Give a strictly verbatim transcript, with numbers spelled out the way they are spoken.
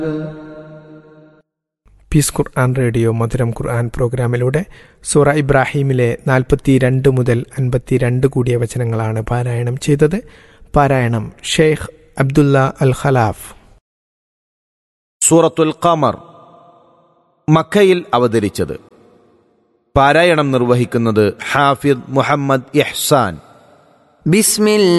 Piece ഖുർആൻ radio മധുരം ഖുർആൻ പ്രോഗ്രാമിലൂടെ സൂറ ഇബ്രാഹിമിലെ നാൽപ്പത്തി രണ്ട് മുതൽ അൻപത്തി രണ്ട് കൂടിയ വചനങ്ങളാണ് പാരായണം ചെയ്തത്. പാരായണം ഷെയ്ഖ് അബ്ദുല്ല അൽ ഖലാഫ്. സൂറത്തുൽ ഖമർ മക്കയിൽ അവതരിച്ചത്. പാരായണം നിർവഹിക്കുന്നത് ഹാഫിദ് മുഹമ്മദ് ഇഹ്സാൻ. ബിസ്മില്ലാ